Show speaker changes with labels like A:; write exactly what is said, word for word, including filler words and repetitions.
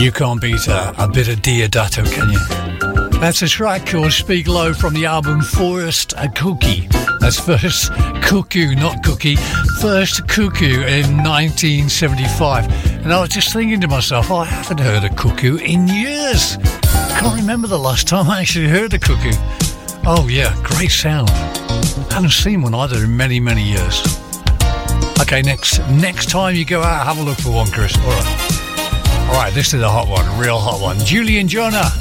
A: You can't beat a, a bit of Diodato, can you? That's a track called Speak Low from the album First a Cookie. That's First Cuckoo, not Cookie. First Cuckoo in nineteen seventy-five. And I was just thinking to myself, oh, I haven't heard a cuckoo in years. Can't remember the last time I actually heard a cuckoo. Oh yeah, great sound. Haven't seen one either in many, many years. Okay, next next time you go out, have a look for one, Chris. All right. All right, this is a hot one, a real hot one. Julie and Jonah,